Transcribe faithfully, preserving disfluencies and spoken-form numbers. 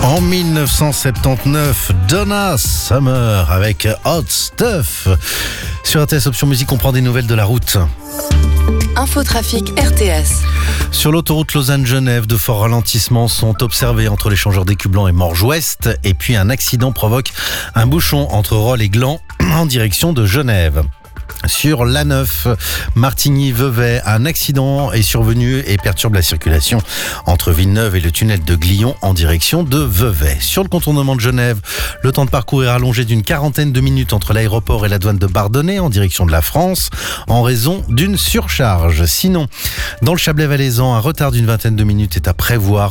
En dix-neuf cent soixante-dix-neuf, Donna Summer avec Hot Stuff. Sur R T S Option Musique, on prend des nouvelles de la route. Infotrafic R T S. Sur l'autoroute Lausanne-Genève, de forts ralentissements sont observés entre l'échangeur d'Écublanc et Morges-Ouest. Et puis un accident provoque un bouchon entre Rolle et Gland en direction de Genève. Sur l'A neuf, Martigny-Vevey, un accident est survenu et perturbe la circulation entre Villeneuve et le tunnel de Glion en direction de Vevey. Sur le contournement de Genève, le temps de parcours est rallongé d'une quarantaine de minutes entre l'aéroport et la douane de Bardonnay en direction de la France en raison d'une surcharge. Sinon, dans le Chablais valaisan, un retard d'une vingtaine de minutes est à prévoir